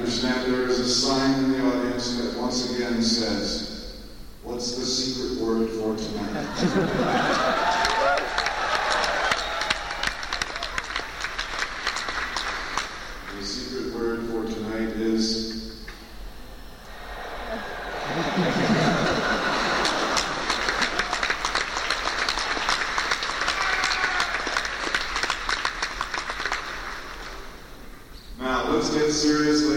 understand there is a sign in the audience that once again says, "What's the secret word for tonight?" The secret word for tonight is... Now, let's get serious.